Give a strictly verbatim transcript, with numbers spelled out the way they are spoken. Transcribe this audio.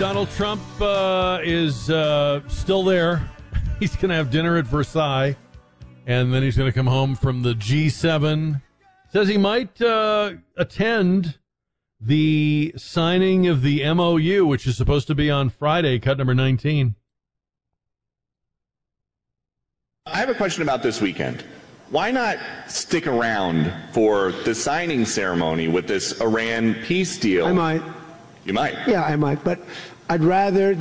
Donald Trump uh, is uh, still there. He's going to have dinner at Versailles, and then he's going to come home from the G seven. Says he might uh, attend the signing of the M O U, which is supposed to be on Friday, cut number nineteen. I have a question about this weekend. Why not stick around for the signing ceremony with this Iran peace deal? I might. You might. Yeah, I might. But I'd rather